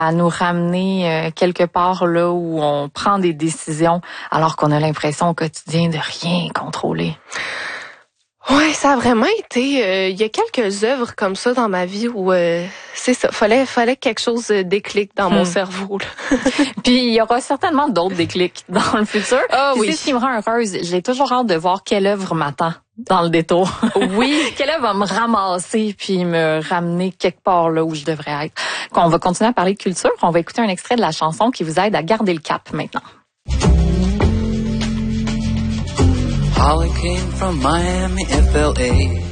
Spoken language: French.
à nous ramener quelque part là où on prend des décisions alors qu'on a l'impression au quotidien de rien contrôler. Ouais, ça a vraiment été. Il y a quelques œuvres comme ça dans ma vie où c'est ça. Fallait que quelque chose déclique dans mon cerveau. Là. Puis il y aura certainement d'autres déclics dans le futur. Ah oui. C'est ce qui me rend heureuse. J'ai toujours hâte de voir quelle œuvre m'attend dans le détour. Oui. Quelle œuvre va me ramasser puis me ramener quelque part là où je devrais être. On va continuer à parler de culture. On va écouter un extrait de la chanson qui vous aide à garder le cap maintenant. Holly came from Miami, FLA.